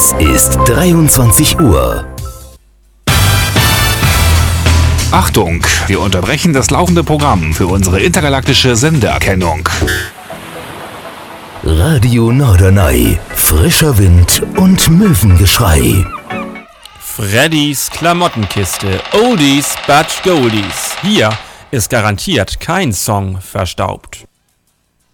Es ist 23 Uhr. Achtung, wir unterbrechen das laufende Programm für unsere intergalaktische Sendeerkennung. Radio Norderney, frischer Wind und Möwengeschrei. Freddys Klamottenkiste, Oldies but Goldies. Hier ist garantiert kein Song verstaubt.